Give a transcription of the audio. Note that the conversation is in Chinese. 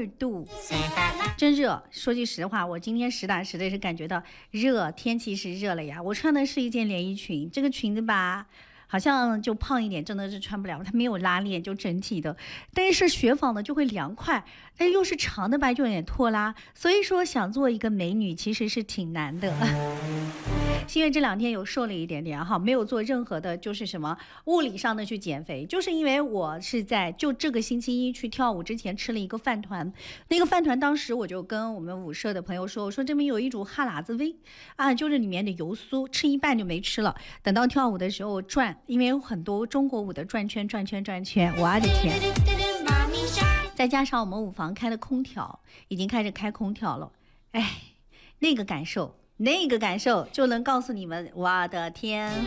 度，真热。说句实话，我今天实打实的是感觉到热，天气是热了呀。我穿的是一件连衣裙，这个裙子吧好像就胖一点真的是穿不了，它没有拉链，就整体的，但是雪纺的就会凉快，但又是长的吧就有点拖拉，所以说想做一个美女其实是挺难的。因为这2天有瘦了一点点哈，没有做任何的就是什么物理上的去减肥，就是因为我是在就这个星期一去跳舞之前吃了一个饭团，那个饭团当时我就跟我们舞社的朋友说，我说这边有一煮哈喇子煨啊，就是里面的油酥，吃一半就没吃了，等到跳舞的时候转，因为有很多中国舞的转圈，我的天！再加上我们舞房开了空调，已经开始开空调了，哎，那个感受就能告诉你们，我的天！